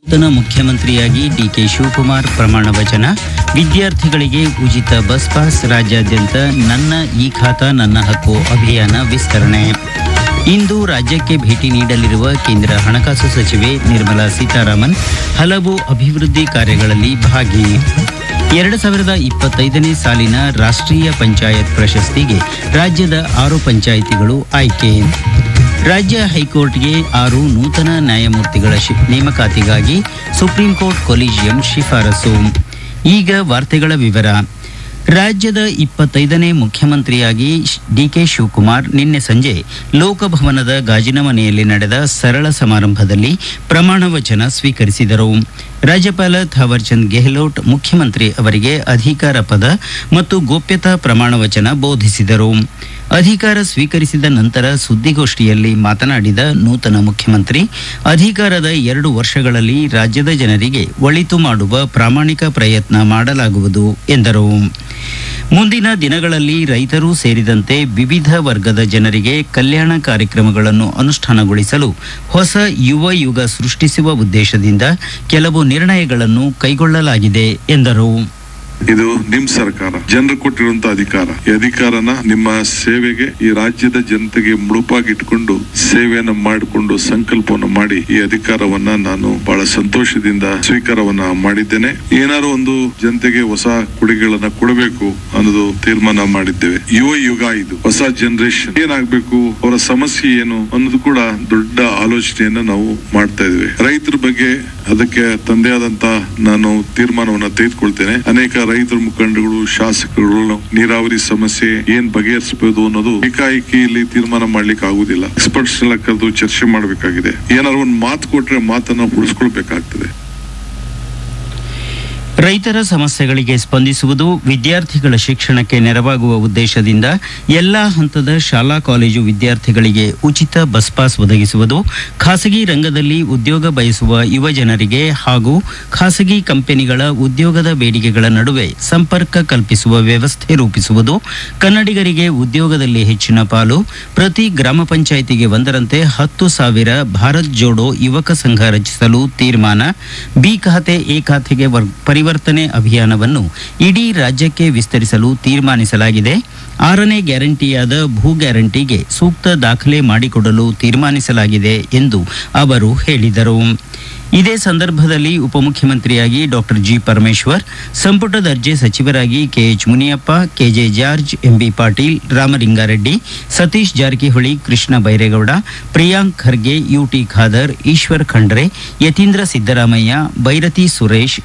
ನೂತನ ಮುಖ್ಯಮಂತ್ರಿಯಾಗಿ ಡಿಕೆ ಶಿವಕುಮಾರ್ ಪ್ರಮಾಣ ವಚನ. ವಿದ್ಯಾರ್ಥಿಗಳಿಗೆ ಉಚಿತ ಬಸ್ ಪಾಸ್. ರಾಜ್ಯಾದ್ಯಂತ ನನ್ನ ಈ ಖಾತಾ ನನ್ನ ಹಕ್ಕು ಅಭಿಯಾನ ವಿಸ್ತರಣೆ. ಇಂದು ರಾಜ್ಯಕ್ಕೆ ಭೇಟಿ ನೀಡಲಿರುವ ಕೇಂದ್ರ ಹಣಕಾಸು ಸಚಿವೆ ನಿರ್ಮಲಾ ಸೀತಾರಾಮನ್ ಹಲವು ಅಭಿವೃದ್ಧಿ ಕಾರ್ಯಗಳಲ್ಲಿ ಭಾಗಿ. 2025ನೇ ಸಾಲಿನ ರಾಷ್ಟ್ರೀಯ ಪಂಚಾಯತ್ ಪ್ರಶಸ್ತಿಗೆ ರಾಜ್ಯದ 6 ಪಂಚಾಯಿತಿಗಳು ಆಯ್ಕೆ. ರಾಜ್ಯ ಹೈಕೋರ್ಟ್ಗೆ 6 ನೂತನ ನ್ಯಾಯಮೂರ್ತಿಗಳ ನೇಮಕಾತಿಗಾಗಿ ಸುಪ್ರೀಂ ಕೋರ್ಟ್ ಕೊಲಿಜಿಯಂ ಶಿಫಾರಸು. ಈಗ ವಾರ್ತೆಗಳ ವಿವರ. ರಾಜ್ಯದ 25ನೇ ಮುಖ್ಯಮಂತ್ರಿಯಾಗಿ ಡಿಕೆ ಶಿವಕುಮಾರ್ ನಿನ್ನೆ ಸಂಜೆ ಲೋಕಭವನದ ಗಾಜಿನ ಮನೆಯಲ್ಲಿ ನಡೆದ ಸರಳ ಸಮಾರಂಭದಲ್ಲಿ ಪ್ರಮಾಣ ವಚನ ಸ್ವೀಕರಿಸಿದರು. ರಾಜ್ಯಪಾಲ ಥಾವರ್ಚಂದ್ ಗೆಹ್ಲೋಟ್ ಮುಖ್ಯಮಂತ್ರಿ ಅವರಿಗೆ ಅಧಿಕಾರ ಪದ ಮತ್ತು ಗೋಪ್ಯತಾ ಪ್ರಮಾಣ ವಚನ ಬೋಧಿಸಿದರು. ಅಧಿಕಾರ ಸ್ವೀಕರಿಸಿದ ನಂತರ ಸುದ್ದಿಗೋಷ್ಠಿಯಲ್ಲಿ ಮಾತನಾಡಿದ ನೂತನ ಮುಖ್ಯಮಂತ್ರಿ, ಅಧಿಕಾರದ 2 ವರ್ಷಗಳಲ್ಲಿ ರಾಜ್ಯದ ಜನರಿಗೆ ಒಳಿತು ಮಾಡುವ ಪ್ರಾಮಾಣಿಕ ಪ್ರಯತ್ನ ಮಾಡಲಾಗುವುದು ಎಂದರು. ಮುಂದಿನ ದಿನಗಳಲ್ಲಿ ರೈತರು ಸೇರಿದಂತೆ ವಿವಿಧ ವರ್ಗದ ಜನರಿಗೆ ಕಲ್ಯಾಣ ಕಾರ್ಯಕ್ರಮಗಳನ್ನು ಅನುಷ್ಠಾನಗೊಳಿಸಲು ಹೊಸ ಯುವ ಯುಗ ಸೃಷ್ಟಿಸುವ ಉದ್ದೇಶದಿಂದ ಕೆಲವು ನಿರ್ಣಯಗಳನ್ನು ಕೈಗೊಳ್ಳಲಾಗಿದೆ ಎಂದರು. ಇದು ನಿಮ್ ಸರ್ಕಾರ, ಜನರು ಕೊಟ್ಟಿರುವಂತ ಅಧಿಕಾರ. ಈ ಅಧಿಕಾರನ ನಿಮ್ಮ ಸೇವೆಗೆ, ಈ ರಾಜ್ಯದ ಜನತೆಗೆ ಮುಡುಪಾಗಿ ಇಟ್ಕೊಂಡು ಸೇವೆಯನ್ನ ಮಾಡಿಕೊಂಡು ಸಂಕಲ್ಪವನ್ನು ಮಾಡಿ ಈ ಅಧಿಕಾರವನ್ನ ನಾನು ಬಹಳ ಸಂತೋಷದಿಂದ ಸ್ವೀಕಾರವನ್ನ ಮಾಡಿದ್ದೇನೆ. ಏನಾದ್ರು ಒಂದು ಜನತೆಗೆ ಹೊಸ ಕೊಡುಗೆಗಳನ್ನ ಕೊಡಬೇಕು ಅನ್ನೋದು ತೀರ್ಮಾನ ಮಾಡಿದ್ದೇವೆ. ಯುವ ಯುಗ ಇದು, ಹೊಸ ಜನರೇಷನ್ ಏನಾಗಬೇಕು, ಅವರ ಸಮಸ್ಯೆ ಏನು ಅನ್ನೋದು ಕೂಡ ದೊಡ್ಡ ಆಲೋಚನೆಯನ್ನ ನಾವು ಮಾಡ್ತಾ ಇದ್ದೇವೆ. ರೈತರ ಬಗ್ಗೆ ಅದಕ್ಕೆ ತಂದೆ ಆದಂತ ನಾನು ತೀರ್ಮಾನವನ್ನ ತೆಗೆದುಕೊಳ್ತೇನೆ. ಅನೇಕ ರೈತರ ಮುಖಂಡಗಳು, ಶಾಸಕರು ನೀರಾವರಿ ಸಮಸ್ಯೆ ಏನ್ ಬಗೆಹರಿಸಬಹುದು ಅನ್ನೋದು ಏಕಾಏಕಿ ಇಲ್ಲಿ ತೀರ್ಮಾನ ಮಾಡ್ಲಿಕ್ಕೆ ಆಗುದಿಲ್ಲ. ಎಕ್ಸ್ಪರ್ಟ್ಸ್ ಎಲ್ಲ ಕರೆದು ಚರ್ಚೆ ಮಾಡಬೇಕಾಗಿದೆ. ಏನಾದ್ರು ಒಂದು ಮಾತು ಕೊಟ್ರೆ ಮಾತನ್ನ ಉಳಿಸ್ಕೊಳ್ಬೇಕಾಗ್ತದೆ. ರೈತರ ಸಮಸ್ಯೆಗಳಿಗೆ ಸ್ಪಂದಿಸುವುದು, ವಿದ್ಯಾರ್ಥಿಗಳ ಶಿಕ್ಷಣಕ್ಕೆ ನೆರವಾಗುವ ಉದ್ದೇಶದಿಂದ ಎಲ್ಲಾ ಹಂತದ ಶಾಲಾ ಕಾಲೇಜು ವಿದ್ಯಾರ್ಥಿಗಳಿಗೆ ಉಚಿತ ಬಸ್ ಪಾಸ್ ಒದಗಿಸುವುದು, ಖಾಸಗಿ ರಂಗದಲ್ಲಿ ಉದ್ಯೋಗ ಬಯಸುವ ಯುವ ಜನರಿಗೆ ಹಾಗೂ ಖಾಸಗಿ ಕಂಪನಿಗಳ ಉದ್ಯೋಗದ ಬೇಡಿಕೆಗಳ ನಡುವೆ ಸಂಪರ್ಕ ಕಲ್ಪಿಸುವ ವ್ಯವಸ್ಥೆ ರೂಪಿಸುವುದು, ಕನ್ನಡಿಗರಿಗೆ ಉದ್ಯೋಗದಲ್ಲಿ ಹೆಚ್ಚಿನ ಪಾಲು, ಪ್ರತಿ ಗ್ರಾಮ ಪಂಚಾಯಿತಿಗೆ ಒಂದರಂತೆ 10,000 ಭಾರತ್ ಜೋಡೋ ಯುವಕ ಸಂಘ ರಚಿಸಲು ತೀರ್ಮಾನ, ಬಿ ಖಾತೆ ಎ ಖಾತೆಗೆ ಪರಿವರ್ತನೆ ಅಭಿಯಾನವನ್ನು ಇಡೀ ರಾಜ್ಯಕ್ಕೆ ವಿಸ್ತರಿಸಲು ತೀರ್ಮಾನಿಸಲಾಗಿದೆ. 6ನೇ ಗ್ಯಾರಂಟಿಯಾದ ಭೂ ಗ್ಯಾರಂಟಿಗೆ ಸೂಕ್ತ ದಾಖಲೆ ಮಾಡಿಕೊಡಲು ತೀರ್ಮಾನಿಸಲಾಗಿದೆ ಎಂದು ಅವರು ಹೇಳಿದರು. ಇದೇ ಸಂದರ್ಭದಲ್ಲಿ ಉಪಮುಖ್ಯಮಂತ್ರಿಯಾಗಿ ಡಾಕ್ಟರ್ ಜಿ ಪರಮೇಶ್ವರ್, ಸಂಪುಟ ದರ್ಜೆ ಸಚಿವರಾಗಿ K H Muniyappa, K J George, MB Patil, Ramalinga Reddy, Satish Jarkiholi, Krishna Byregowda, Priyank Kharge, UT Khader, Eshwar Khandre, Yathindra Siddaramaiah, Byrathi Suresh,